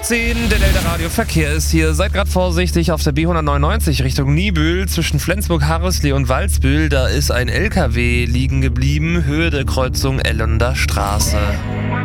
8:10 der Delta Radio Verkehr ist hier. Seid gerade vorsichtig auf der B199 Richtung Niebüll zwischen Flensburg-Harrislee und Walsbüll. Da ist ein LKW liegen geblieben, Höhe der Kreuzung Ellunder Straße.